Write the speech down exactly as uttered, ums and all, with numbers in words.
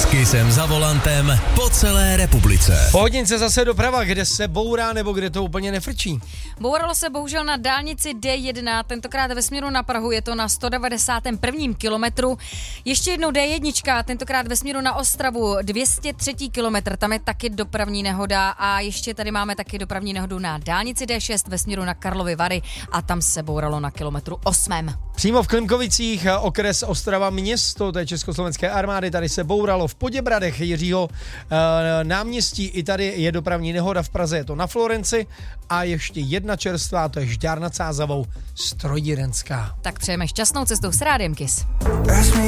Kissem za volantem po celé republice. Po hodince zase doprava, kde se bourá nebo kde to úplně nefrčí. Bouralo se bohužel na dálnici D jedna, tentokrát ve směru na Prahu, je to na sto devadesátém prvním kilometru. Ještě jednou D jedna, tentokrát ve směru na Ostravu, dvě stě třetí kilometr, tam je taky dopravní nehoda a ještě tady máme taky dopravní nehodu na dálnici D šest ve směru na Karlovy Vary a tam se bouralo na kilometru osmém. Přímo v Klimkovicích, okres Ostrava město té československé armády, tady se bouralo v Poděbradech Jiřího e, náměstí, i tady je dopravní nehoda v Praze, je to na Florenci a ještě jedna čerstvá, to je Žďár nad Sázavou, strojírenská. Tak přejeme šťastnou cestou s Rádiem Kiss.